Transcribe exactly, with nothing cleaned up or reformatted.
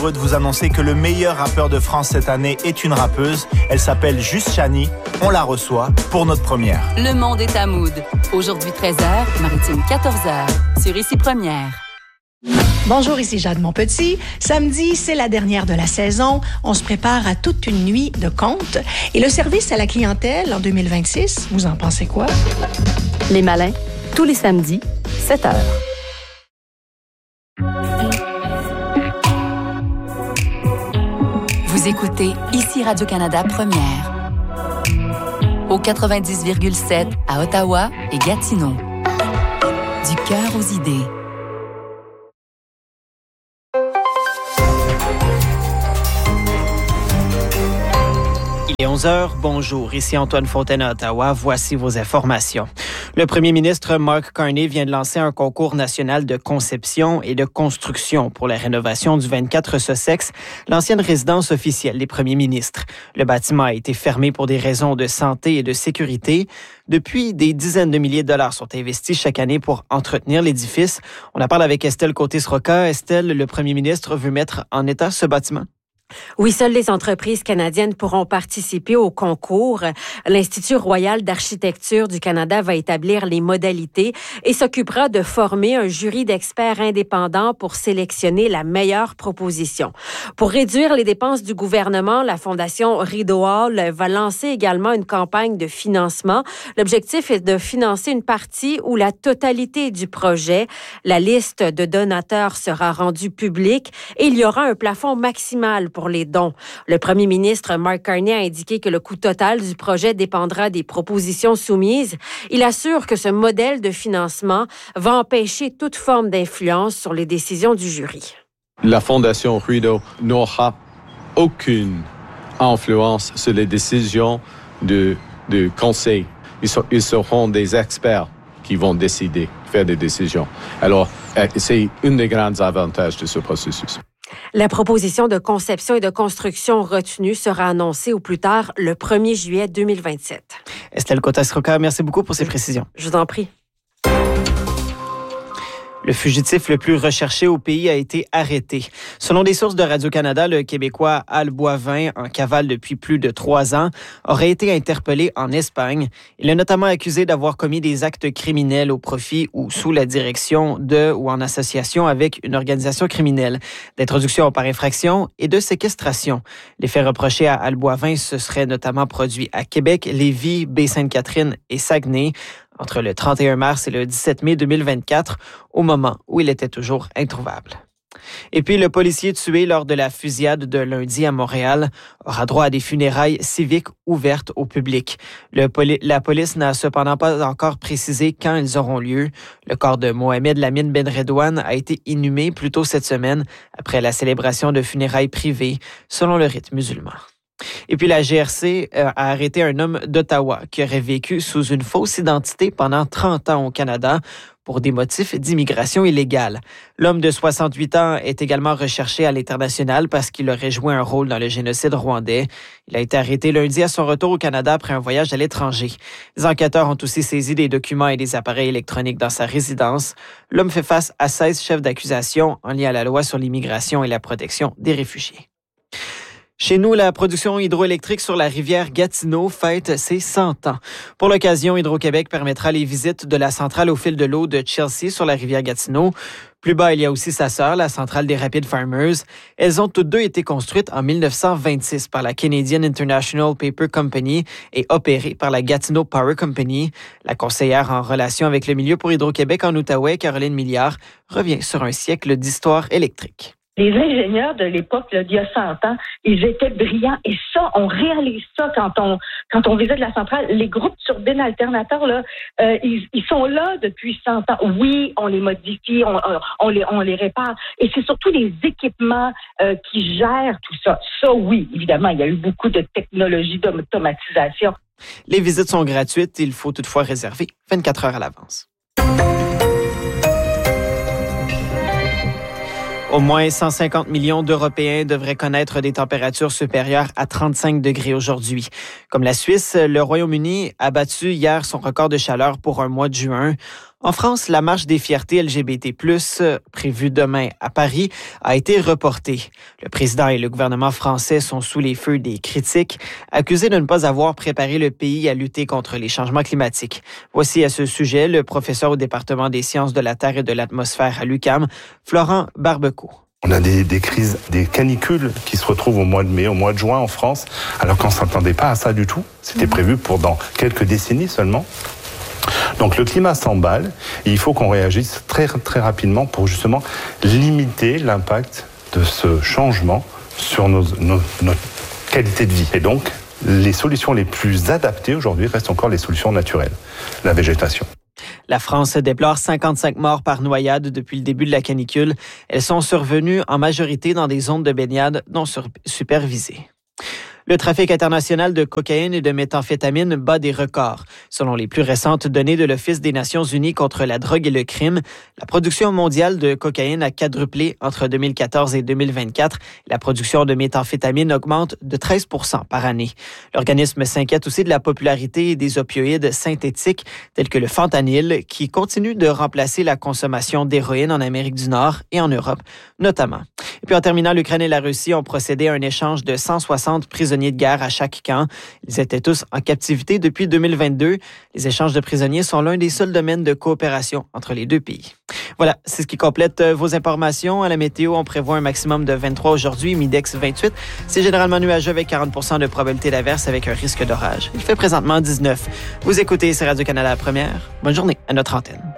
Heureux de vous annoncer que le meilleur rappeur de France cette année est une rappeuse. Elle s'appelle Juste Chani. On la reçoit pour notre première. Le monde est à Mood. Aujourd'hui treize heures, Maritime quatorze heures. Sur Ici Première. Bonjour, ici Jade Monpetit. Samedi, c'est la dernière de la saison. On se prépare à toute une nuit de contes. Et le service à la clientèle en deux mille vingt-six, vous en pensez quoi? Les Malins, tous les samedis, sept heures. Vous écoutez Ici Radio-Canada Première. Au quatre-vingt-dix virgule sept à Ottawa et Gatineau. Du cœur aux idées. Il est onze heures, bonjour, ici Antoine Fontaine à Ottawa, voici vos informations. Le premier ministre Mark Carney vient de lancer un concours national de conception et de construction pour la rénovation du vingt-quatre Sussex, l'ancienne résidence officielle des premiers ministres. Le bâtiment a été fermé pour des raisons de santé et de sécurité. Depuis, des dizaines de milliers de dollars sont investis chaque année pour entretenir l'édifice. On en parle avec Estelle Côté-Sroka. Estelle, le premier ministre veut mettre en état ce bâtiment? Oui, seules les entreprises canadiennes pourront participer au concours. L'Institut royal d'architecture du Canada va établir les modalités et s'occupera de former un jury d'experts indépendants pour sélectionner la meilleure proposition. Pour réduire les dépenses du gouvernement, la Fondation Rideau Hall va lancer également une campagne de financement. L'objectif est de financer une partie ou la totalité du projet. La liste de donateurs sera rendue publique et il y aura un plafond maximal pour pour les dons. Le premier ministre Mark Carney a indiqué que le coût total du projet dépendra des propositions soumises. Il assure que ce modèle de financement va empêcher toute forme d'influence sur les décisions du jury. La Fondation Rideau n'aura aucune influence sur les décisions du, du conseil. Ils, sont, ils seront des experts qui vont décider, faire des décisions. Alors, c'est un des grands avantages de ce processus. La proposition de conception et de construction retenue sera annoncée au plus tard le premier juillet deux mille vingt-sept. Estelle Côté-Sroka, merci beaucoup pour ces précisions. Je vous en prie. Le fugitif le plus recherché au pays a été arrêté. Selon des sources de Radio-Canada, le Québécois Al Boivin, en cavale depuis plus de trois ans, aurait été interpellé en Espagne. Il est notamment accusé d'avoir commis des actes criminels au profit ou sous la direction de ou en association avec une organisation criminelle, d'introduction par infraction et de séquestration. Les faits reprochés à Al Boivin se seraient notamment produits à Québec, Lévis, Baie-Sainte-Catherine et Saguenay, entre le trente et un mars et le dix-sept mai deux mille vingt-quatre, au moment où il était toujours introuvable. Et puis, le policier tué lors de la fusillade de lundi à Montréal aura droit à des funérailles civiques ouvertes au public. Le poli- la police n'a cependant pas encore précisé quand elles auront lieu. Le corps de Mohamed Lamine Ben Redouane a été inhumé plus tôt cette semaine après la célébration de funérailles privées selon le rite musulman. Et puis la G R C a arrêté un homme d'Ottawa qui aurait vécu sous une fausse identité pendant trente ans au Canada pour des motifs d'immigration illégale. L'homme de soixante-huit ans est également recherché à l'international parce qu'il aurait joué un rôle dans le génocide rwandais. Il a été arrêté lundi à son retour au Canada après un voyage à l'étranger. Les enquêteurs ont aussi saisi des documents et des appareils électroniques dans sa résidence. L'homme fait face à seize chefs d'accusation en lien à la loi sur l'immigration et la protection des réfugiés. Chez nous, la production hydroélectrique sur la rivière Gatineau fête ses cent ans. Pour l'occasion, Hydro-Québec permettra les visites de la centrale au fil de l'eau de Chelsea sur la rivière Gatineau. Plus bas, il y a aussi sa sœur, la centrale des Rapid Farmers. Elles ont toutes deux été construites en dix-neuf cent vingt-six par la Canadian International Paper Company et opérées par la Gatineau Power Company. La conseillère en relation avec le milieu pour Hydro-Québec en Outaouais, Caroline Milliard, revient sur un siècle d'histoire électrique. Les ingénieurs de l'époque, là, d'il y a cent ans, ils étaient brillants. Et ça, on réalise ça quand on quand on visite la centrale. Les groupes turbines alternateurs, là, euh, ils, ils sont là depuis cent ans. Oui, on les modifie, on, on, les, on les répare. Et c'est surtout les équipements euh, qui gèrent tout ça. Ça, oui, évidemment, il y a eu beaucoup de technologies d'automatisation. Les visites sont gratuites. Il faut toutefois réserver vingt-quatre heures à l'avance. Au moins cent cinquante millions d'Européens devraient connaître des températures supérieures à trente-cinq degrés aujourd'hui. Comme la Suisse, le Royaume-Uni a battu hier son record de chaleur pour un mois de juin. En France, la marche des fiertés L G B T plus, prévue demain à Paris, a été reportée. Le président et le gouvernement français sont sous les feux des critiques, accusés de ne pas avoir préparé le pays à lutter contre les changements climatiques. Voici à ce sujet le professeur au département des sciences de la Terre et de l'atmosphère à l'U Q A M, Florent Barbecault. On a des, des crises, des canicules qui se retrouvent au mois de mai, au mois de juin en France, alors qu'on ne s'attendait pas à ça du tout. C'était prévu pour dans quelques décennies seulement. Donc le climat s'emballe et il faut qu'on réagisse très, très rapidement pour justement limiter l'impact de ce changement sur nos, nos, notre qualité de vie. Et donc, les solutions les plus adaptées aujourd'hui restent encore les solutions naturelles, la végétation. La France déplore cinquante-cinq morts par noyade depuis le début de la canicule. Elles sont survenues en majorité dans des zones de baignade non supervisées. Le trafic international de cocaïne et de méthamphétamine bat des records. Selon les plus récentes données de l'Office des Nations unies contre la drogue et le crime, la production mondiale de cocaïne a quadruplé entre deux mille quatorze et deux mille vingt-quatre. La production de méthamphétamine augmente de treize pour cent par année. L'organisme s'inquiète aussi de la popularité des opioïdes synthétiques tels que le fentanyl qui continue de remplacer la consommation d'héroïne en Amérique du Nord et en Europe notamment. Et puis en terminant, l'Ukraine et la Russie ont procédé à un échange de cent soixante prisonniers de guerre à chaque camp. Ils étaient tous en captivité depuis deux mille vingt-deux. Les échanges de prisonniers sont l'un des seuls domaines de coopération entre les deux pays. Voilà, c'est ce qui complète vos informations. À la météo, on prévoit un maximum de vingt-trois aujourd'hui, Midex vingt-huit. C'est généralement nuageux avec quarante pour cent de probabilité d'averse avec un risque d'orage. Il fait présentement dix-neuf. Vous écoutez, c'est Radio-Canada Première. Bonne journée à notre antenne.